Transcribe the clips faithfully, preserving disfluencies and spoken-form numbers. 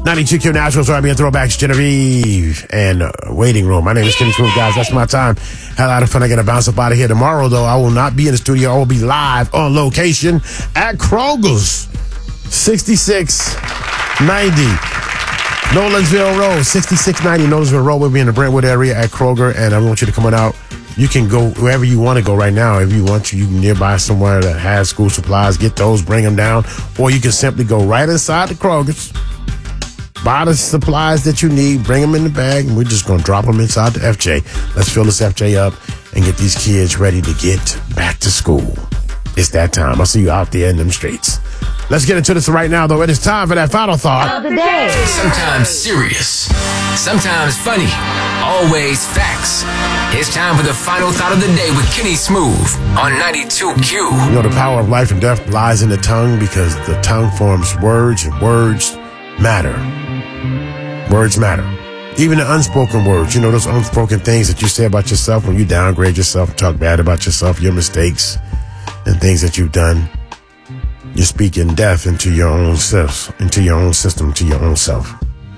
ninety-two Q Nationals, R B and Throwbacks, Genevieve, and uh, Waiting Room. My name is Kenny Smooth, guys. That's my time. Had a lot of fun. I got to bounce up out of here tomorrow, though. I will not be in the studio. I will be live on location at Kroger's, sixty-six ninety Nolensville Road, sixty-six ninety Nolensville Road. We'll be in the Brentwood area at Kroger, and I want you to come on out. You can go wherever you want to go right now. If you want to, you can nearby somewhere that has school supplies, get those, bring them down. Or you can simply go right inside the Kroger's, buy the supplies that you need, bring them in the bag, and we're just going to drop them inside the F J. Let's fill this F J up and get these kids ready to get back to school. It's that time. I'll see you out there in them streets. Let's get into this right now, though. It is time for that final thought of the day. Sometimes serious, sometimes funny, always facts. It's time for the final thought of the day with Kenny Smooth on ninety-two Q. You know, the power of life and death lies in the tongue because the tongue forms words, and words matter. Words matter. Even the unspoken words, you know, those unspoken things that you say about yourself when you downgrade yourself, talk bad about yourself, your mistakes, and things that you've done. You're speaking death into your own self, into your own system, to your own self.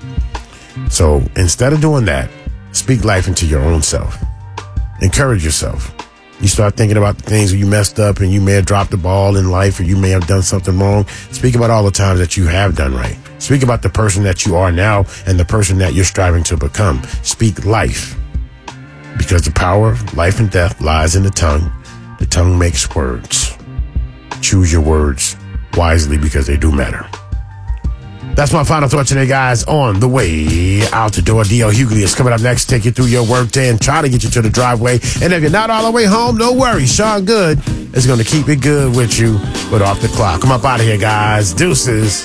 So instead of doing that, speak life into your own self. Encourage yourself. You start thinking about the things where you messed up and you may have dropped the ball in life or you may have done something wrong. Speak about all the times that you have done right. Speak about the person that you are now and the person that you're striving to become. Speak life. Because the power of life and death lies in the tongue. The tongue makes words. Choose your words wisely because they do matter. That's my final thought today, guys. On the way out the door, D L Hughley is coming up next. Take you through your work day and try to get you to the driveway. And if you're not all the way home, don't worry. Sean Good is going to keep it good with you, but off the clock. Come up out of here, guys. Deuces.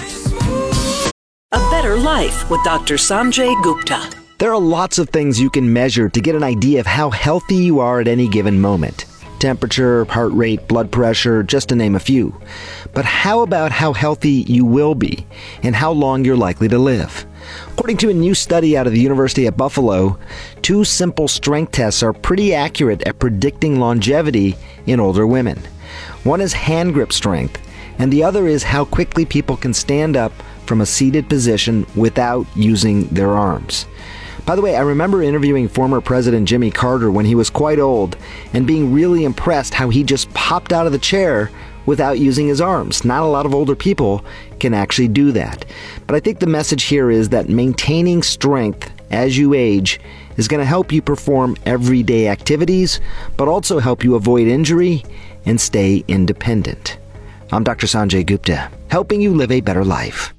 A Better Life with Doctor Sanjay Gupta. There are lots of things you can measure to get an idea of how healthy you are at any given moment. Temperature, heart rate, blood pressure, just to name a few. But how about how healthy you will be and how long you're likely to live? According to a new study out of the University at Buffalo, two simple strength tests are pretty accurate at predicting longevity in older women. One is hand grip strength, and the other is how quickly people can stand up from a seated position without using their arms. By the way, I remember interviewing former President Jimmy Carter when he was quite old and being really impressed how he just popped out of the chair without using his arms. Not a lot of older people can actually do that. But I think the message here is that maintaining strength as you age is going to help you perform everyday activities, but also help you avoid injury and stay independent. I'm Doctor Sanjay Gupta, helping you live a better life.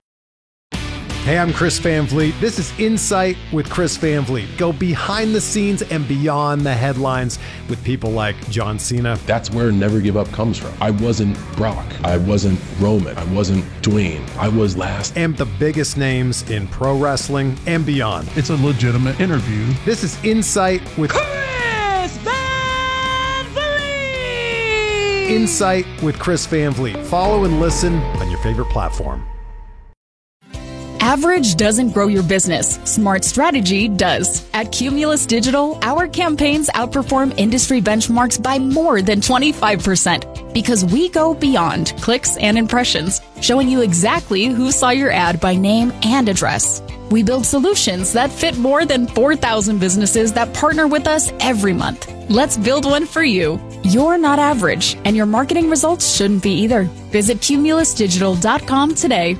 Hey, I'm Chris Van Vliet. This is Insight with Chris Van Vliet. Go behind the scenes and beyond the headlines with people like John Cena. That's where Never Give Up comes from. I wasn't Brock. I wasn't Roman. I wasn't Dwayne. I was last. And the biggest names in pro wrestling and beyond. It's a legitimate interview. This is Insight with Chris Van Vliet. Insight with Chris Van Vliet. Follow and listen on your favorite platform. Average doesn't grow your business. Smart strategy does. At Cumulus Digital, our campaigns outperform industry benchmarks by more than twenty-five percent because we go beyond clicks and impressions, showing you exactly who saw your ad by name and address. We build solutions that fit more than four thousand businesses that partner with us every month. Let's build one for you. You're not average, and your marketing results shouldn't be either. Visit cumulus digital dot com today.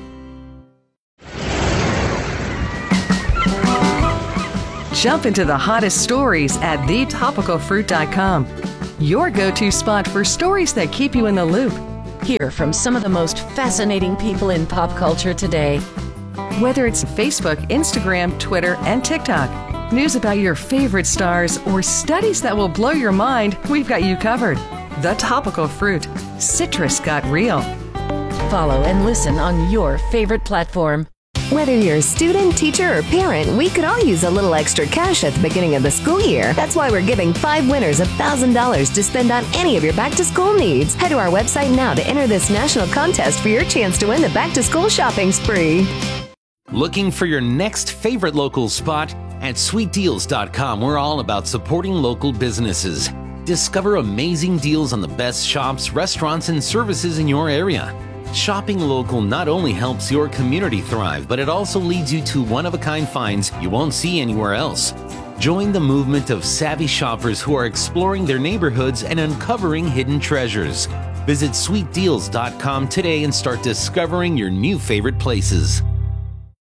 Jump into the hottest stories at the topical fruit dot com. Your go-to spot for stories that keep you in the loop. Hear from some of the most fascinating people in pop culture today. Whether it's Facebook, Instagram, Twitter, and TikTok, news about your favorite stars, or studies that will blow your mind, we've got you covered. The Topical Fruit. Citrus got real. Follow and listen on your favorite platform. Whether you're a student, teacher, or parent, we could all use a little extra cash at the beginning of the school year. That's why we're giving five winners one thousand dollars to spend on any of your back-to-school needs. Head to our website now to enter this national contest for your chance to win the back-to-school shopping spree. Looking for your next favorite local spot? At sweet deals dot com, we're all about supporting local businesses. Discover amazing deals on the best shops, restaurants, and services in your area. Shopping local not only helps your community thrive, but it also leads you to one-of-a-kind finds you won't see anywhere else. Join the movement of savvy shoppers who are exploring their neighborhoods and uncovering hidden treasures. Visit sweet deals dot com today and start discovering your new favorite places.